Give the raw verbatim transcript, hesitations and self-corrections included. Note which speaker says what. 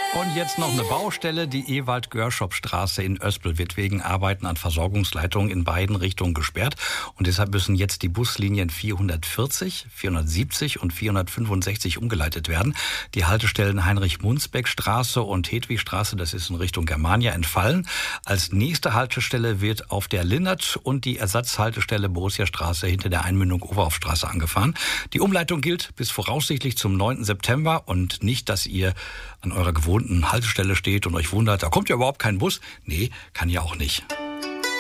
Speaker 1: Und jetzt noch eine Baustelle. Die Ewald-Görschop-Straße in Oespel wird wegen Arbeiten an Versorgungsleitungen in beiden Richtungen gesperrt. Und deshalb müssen jetzt die Buslinien vierhundertvierzig, vierhundertsiebzig und vierhundertfünfundsechzig umgeleitet werden. Die Haltestellen Heinrich-Munzbeck-Straße und Hedwigstraße, das ist in Richtung Germania, entfallen. Als nächste Haltestelle wird auf der Linnert und die Ersatzhaltestelle Borussia-Straße hinter der Einmündung Overaufstraße angefahren. Die Umleitung gilt bis voraussichtlich zum neunten September und nicht, dass ihr an eurer gewohnten Haltestelle steht und euch wundert, da kommt ja überhaupt kein Bus. Nee, kann ja auch nicht.